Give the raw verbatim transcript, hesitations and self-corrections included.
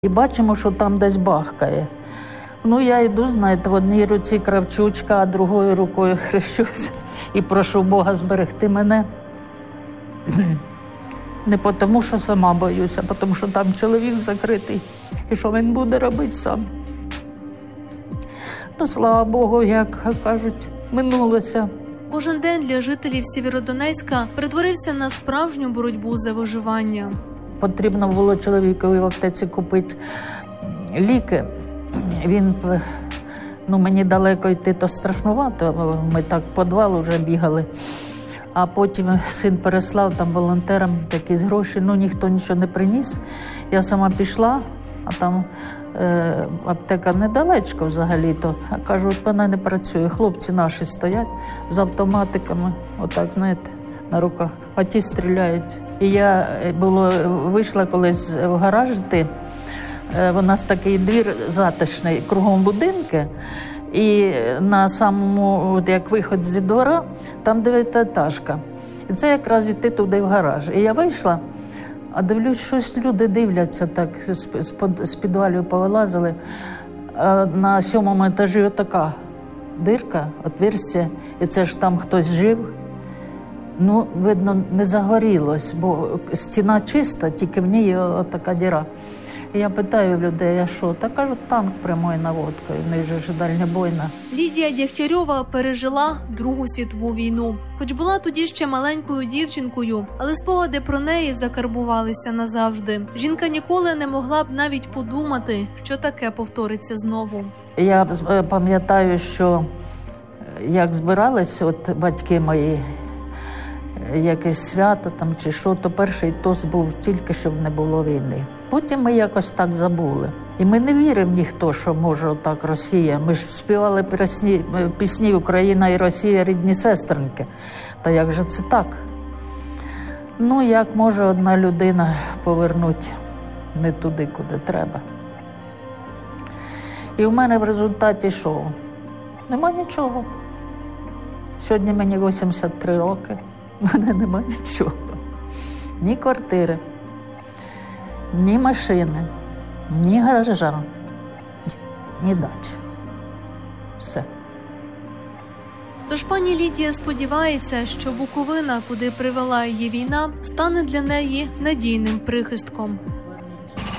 І бачимо, що там десь бахкає. Ну, я йду, знаєте, в одній руці кравчучка, а другою рукою хрещусь і прошу Бога зберегти мене. Не тому, що сама боюся, а тому, що там чоловік закритий. І що він буде робити сам? Ну, слава Богу, як кажуть, минулося. Кожен день для жителів Сєвєродонецька перетворився на справжню боротьбу за виживання. Потрібно було чоловікові в аптеці купити ліки. Він, ну, мені далеко йти, то страшнувато. Ми так в підвал вже бігали. А потім син переслав там волонтерам якісь гроші. Ну, ніхто нічого не приніс. Я сама пішла, а там е, аптека недалечко взагалі-то. А кажу, вона не працює. Хлопці наші стоять з автоматиками, отак, знаєте, на руках. А ті стріляють. І я було, вийшла колись в гараж йти. У нас такий двір затишний, кругом будинки. І на самому, от як виход зі двора, там дев'ятиетажка. І це якраз йти туди в гараж. І я вийшла, а дивлюсь, щось люди дивляться так, з підвалів повилазили. А на сьомому етажі отака дирка, отверстя, і це ж там хтось жив. Ну, видно, не загорілось, бо стіна чиста, тільки в ній отака діра. І я питаю людей, а що? Та кажуть, танк прямою наводкою, в неї ж дальнобойна. Лідія Дягтярьова пережила Другу світову війну. Хоч була тоді ще маленькою дівчинкою, але спогади про неї закарбувалися назавжди. Жінка ніколи не могла б навіть подумати, що таке повториться знову. Я пам'ятаю, що як збирались от батьки мої, якесь свято там чи що, то перший тост був тільки, щоб не було війни. Потім ми якось так забули. І ми не віримо ніхто, що може отак Росія. Ми ж співали пісні, пісні «Україна і Росія – рідні сестринки». Та як же це так? Ну, як може одна людина повернути не туди, куди треба? І в мене в результаті що? Нема нічого. Сьогодні мені вісімдесят три роки. У мене нема нічого. Ні квартири, ні машини, ні гаража, ні дачі. Все. Тож пані Лідія сподівається, що Буковина, куди привела її війна, стане для неї надійним прихистком.